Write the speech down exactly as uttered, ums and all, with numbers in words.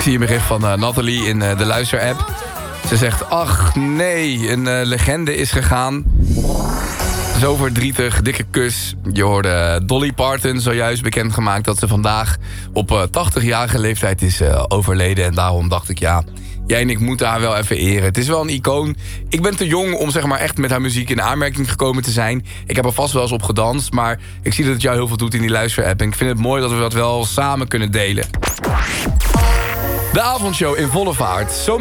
zie een bericht van uh, Nathalie in uh, de luisterapp. Ze zegt, ach nee, een uh, legende is gegaan. Zo verdrietig, dikke kus. Je hoorde Dolly Parton zojuist bekendgemaakt dat ze vandaag op uh, tachtigjarige leeftijd is uh, overleden. En daarom dacht ik, ja, jij en ik moeten haar wel even eren. Het is wel een icoon. Ik ben te jong om zeg maar echt met haar muziek in aanmerking gekomen te zijn. Ik heb er vast wel eens op gedanst, maar ik zie dat het jou heel veel doet in die luisterapp. En ik vind het mooi dat we dat wel samen kunnen delen. De avondshow in volle vaart. Zo